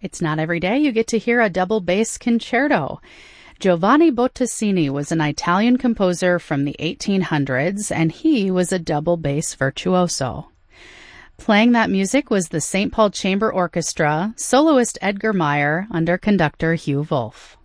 It's not every day you get to hear a double bass concerto. Giovanni Bottesini was an Italian composer from the 1800s, and he was a double bass virtuoso. Playing that music was the St. Paul Chamber Orchestra, soloist Edgar Meyer under conductor Hugh Wolf.